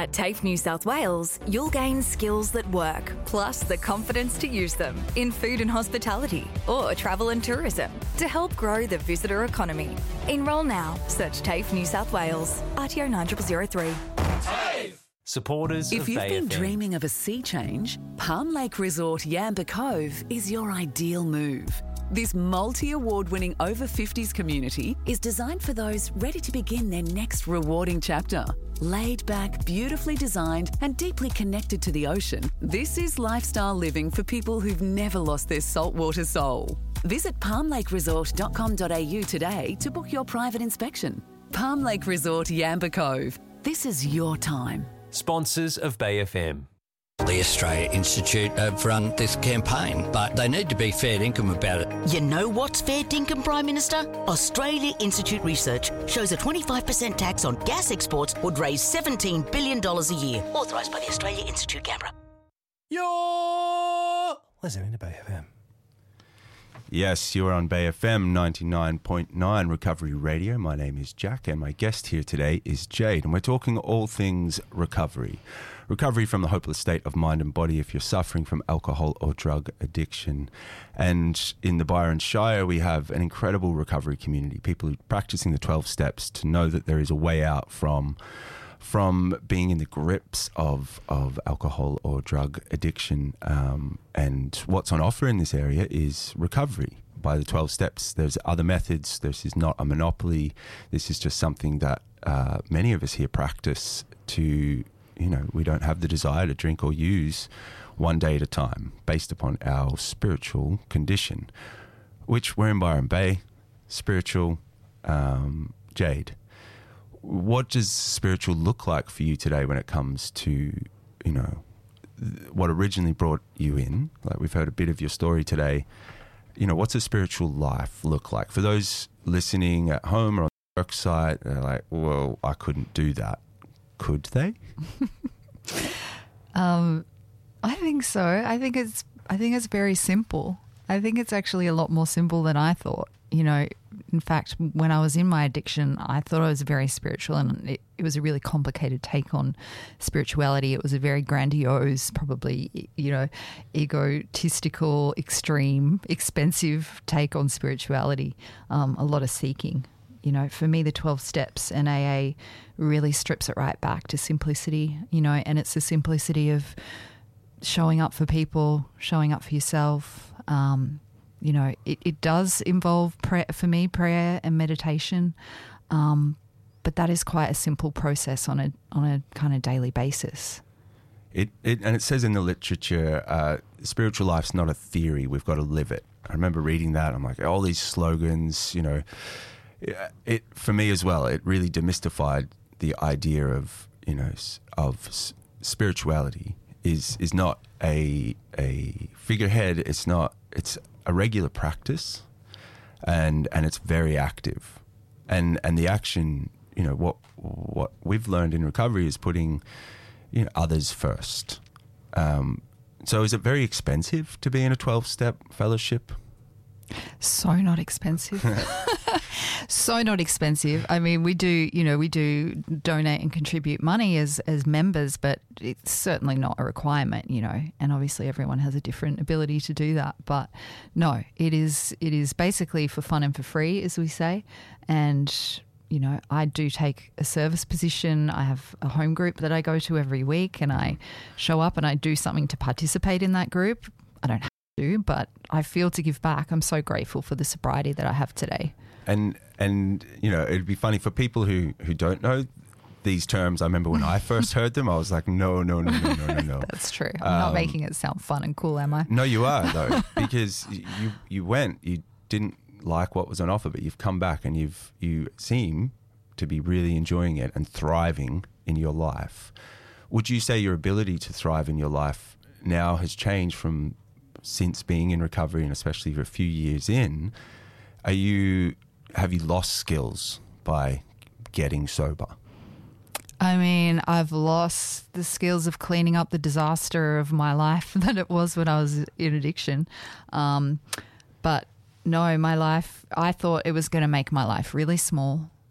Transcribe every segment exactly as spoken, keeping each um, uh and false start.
At TAFE New South Wales, you'll gain skills that work, plus the confidence to use them in food and hospitality or travel and tourism to help grow the visitor economy. Enrol now. Search TAFE New South Wales. R T O nine zero zero three. TAFE! Supporters if of you've Bay been F M. dreaming of a sea change, Palm Lake Resort Yamba Cove is your ideal move. This multi-award-winning over fifties community is designed for those ready to begin their next rewarding chapter. Laid back, beautifully designed and deeply connected to the ocean, this is lifestyle living for people who've never lost their saltwater soul. Visit palm lake resort dot com dot a u today to book your private inspection. Palm Lake Resort Yamba Cove. This is your time. Sponsors of Bay F M. The Australia Institute have run this campaign, but they need to be fair dinkum about it. You know what's fair dinkum, Prime Minister? Australia Institute research shows a twenty-five percent tax on gas exports would raise seventeen billion dollars a year. Authorised by the Australia Institute, Canberra. You're listening to Bay F M. Yes, you're on Bay F M ninety-nine point nine Recovery Radio. My name is Jack and my guest here today is Jade, and we're talking all things recovery. Recovery from the hopeless state of mind and body if you're suffering from alcohol or drug addiction. And in the Byron Shire, we have an incredible recovery community, people who are practicing the twelve steps to know that there is a way out from from being in the grips of, of alcohol or drug addiction. Um, and what's on offer in this area is recovery by the twelve steps. There's other methods. This is not a monopoly. This is just something that uh, many of us here practice to... You know, we don't have the desire to drink or use one day at a time based upon our spiritual condition, which we're in Byron Bay, spiritual. Um, Jade, what does spiritual look like for you today when it comes to, you know, th- what originally brought you in? Like we've heard a bit of your story today. You know, what's a spiritual life look like? For those listening at home or on the work site, they're like, well, I couldn't do that. Could they? um, I think so. I think it's. I think it's very simple. I think it's actually a lot more simple than I thought. You know, in fact, when I was in my addiction, I thought I was very spiritual, and it, it was a really complicated take on spirituality. It was a very grandiose, probably, you know, egotistical, extreme, expensive take on spirituality. Um, a lot of seeking. You know, for me, the twelve steps and A A really strips it right back to simplicity, you know, and it's the simplicity of showing up for people, showing up for yourself. Um, you know, it, it does involve, prayer, for me, prayer and meditation, um, but that is quite a simple process on a on a kind of daily basis. It, it and it says in the literature, uh, spiritual life's not a theory, we've got to live it. I remember reading that, I'm like, all these slogans, you know, it for me as well, it really demystified the idea of, you know, of spirituality is is not a a figurehead. It's not. It's a regular practice, and and it's very active, and and the action. You know what what we've learned in recovery is putting, you know, others first. Um, so is it very expensive to be in a twelve-step fellowship? So not expensive. So not expensive. I mean, we do, you know, we do donate and contribute money as, as members, but it's certainly not a requirement, you know, and obviously everyone has a different ability to do that. But no, it is, it is basically for fun and for free, as we say. And, you know, I do take a service position. I have a home group that I go to every week, and I show up and I do something to participate in that group. I don't have to, but I feel to give back. I'm so grateful for the sobriety that I have today. And, and you know, it'd be funny for people who, who don't know these terms. I remember when I first heard them, I was like, no, no, no, no, no, no, no. That's true. I'm um, not making it sound fun and cool, am I? No, you are, though, because you you went, you didn't like what was on offer, but you've come back and you've you seem to be really enjoying it and thriving in your life. Would you say your ability to thrive in your life now has changed from since being in recovery, and especially for a few years in? Are you have you lost skills by getting sober? I mean, I've lost the skills of cleaning up the disaster of my life that it was when I was in addiction. Um, but no, my life, I thought it was going to make my life really small.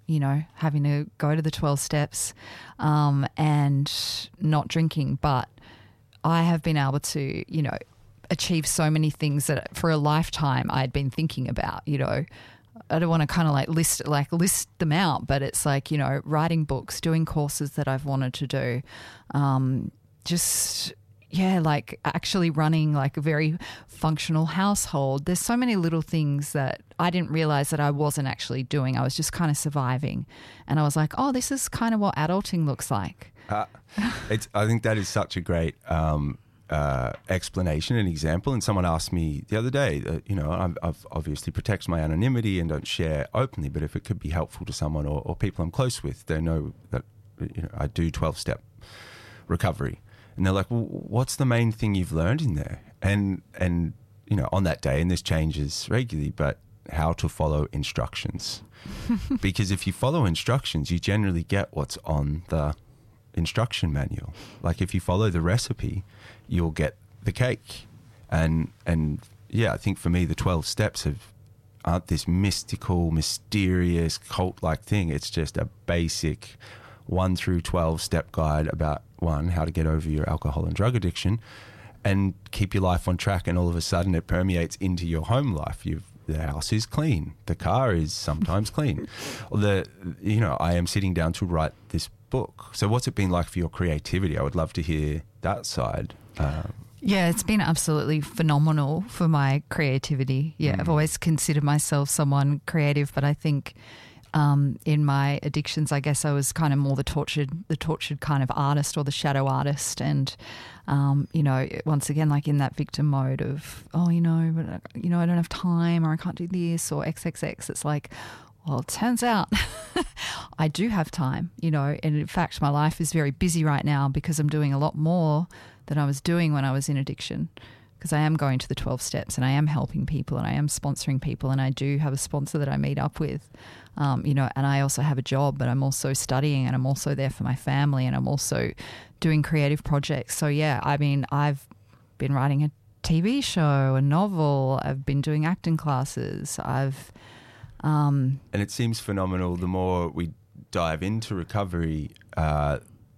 you know, having to go to the twelve steps um, and not drinking. But I have been able to, you know, achieve so many things that for a lifetime I'd been thinking about, you know. I don't want to kind of like list like list them out, but it's like, you know, writing books, doing courses that I've wanted to do, um, just, yeah, like actually running like a very functional household. There's so many little things that I didn't realize that I wasn't actually doing. I was just kind of surviving. And I was like, oh, this is kind of what adulting looks like. Uh, it's, I think that is such a great um Uh, explanation and example. And someone asked me the other day that, you know, I'm, I've obviously protect my anonymity and don't share openly, but if it could be helpful to someone or, or people I'm close with, they know that, you know, I do twelve-step recovery. And they're like, well, what's the main thing you've learned in there? And, and you know, on that day, and this changes regularly, but how to follow instructions. Because if you follow instructions, you generally get what's on the instruction manual. Like if you follow the recipe, you'll get the cake. And and yeah, I think for me the twelve steps have aren't this mystical, mysterious, cult-like thing. It's just a basic one through twelve step guide about, one, how to get over your alcohol and drug addiction and keep your life on track, and all of a sudden it permeates into your home life. You've the house is clean, the car is sometimes clean. The you know, I am sitting down to write this book. So what's it been like for your creativity? I would love to hear that side. Um, yeah, it's been absolutely phenomenal for my creativity. Yeah, mm. I've always considered myself someone creative, but I think um, in my addictions, I guess I was kind of more the tortured, the tortured kind of artist or the shadow artist. And, um, you know, once again, like in that victim mode of, oh, you know, but, you know, I don't have time, or I can't do this, or X X X. It's like, well, it turns out I do have time, you know, and in fact, my life is very busy right now because I'm doing a lot more than I was doing when I was in addiction, because I am going to the twelve steps and I am helping people and I am sponsoring people, and I do have a sponsor that I meet up with, um, you know, and I also have a job, but I'm also studying and I'm also there for my family, and I'm also doing creative projects. So, yeah, I mean, I've been writing a T V show, a novel, I've been doing acting classes, I've... Um, and it seems phenomenal the more we dive into recovery, uh,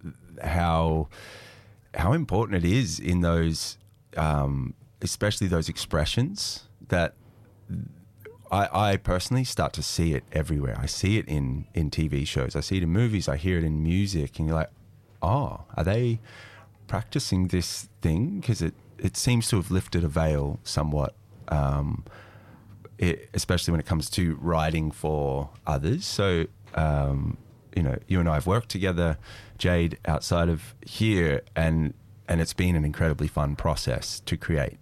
how how important it is in those, um, especially those expressions that I, I personally start to see it everywhere. I see it in, in T V shows, I see it in movies, I hear it in music, and you're like, oh, are they practicing this thing? Because it, it seems to have lifted a veil somewhat, um, It, especially when it comes to writing for others. So, um, you know, you and I have worked together, Jade, outside of here, and and it's been an incredibly fun process to create.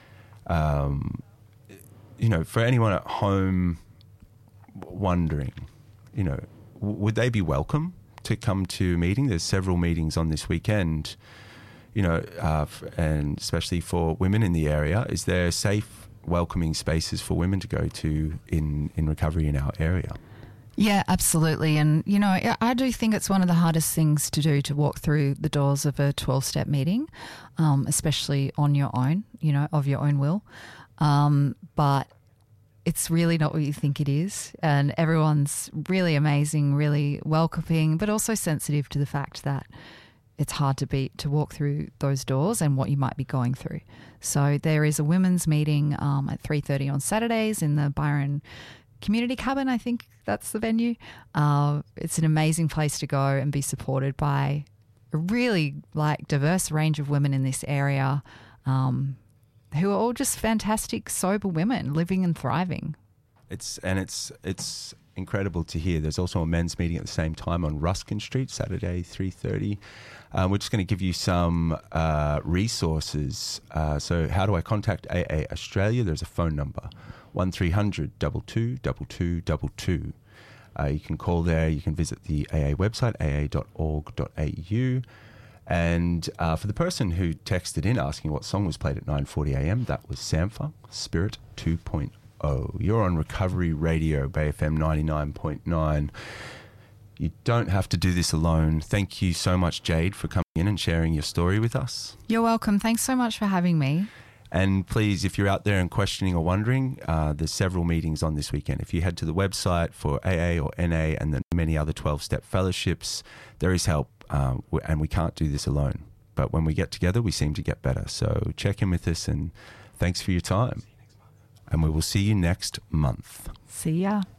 Um, you know, for anyone at home wondering, you know, w- would they be welcome to come to a meeting? There's several meetings on this weekend, you know, uh, f- and especially for women in the area. Is there safe, welcoming spaces for women to go to in, in recovery in our area? Yeah, absolutely. And, you know, I do think it's one of the hardest things to do, to walk through the doors of a twelve-step meeting, um, especially on your own, you know, of your own will. Um, but it's really not what you think it is. And everyone's really amazing, really welcoming, but also sensitive to the fact that it's hard to be to walk through those doors and what you might be going through. So there is a women's meeting um, at three thirty on Saturdays in the Byron Community Cabin, I think that's the venue. Uh, it's an amazing place to go and be supported by a really like diverse range of women in this area, um, who are all just fantastic, sober women living and thriving. It's and it's it's incredible to hear. There's also a men's meeting at the same time on Ruskin Street, Saturday, three thirty. Um, we're just going to give you some uh, resources. Uh, so how do I contact A A Australia? There's a phone number, one three hundred two two two two two two. Uh, you can call there. You can visit the A A website, a a dot org dot a u. And uh, for the person who texted in asking what song was played at nine forty a.m., that was Sampha, Spirit two point oh. You're on Recovery Radio, Bay F M ninety-nine point nine. You don't have to do this alone. Thank you so much, Jade, for coming in and sharing your story with us. You're welcome. Thanks so much for having me. And please, if you're out there and questioning or wondering, uh, there's several meetings on this weekend. If you head to the website for A A or N A and the many other twelve-step fellowships, there is help, uh, and we can't do this alone. But when we get together, we seem to get better. So check in with us, and thanks for your time. And we will see you next month. See ya.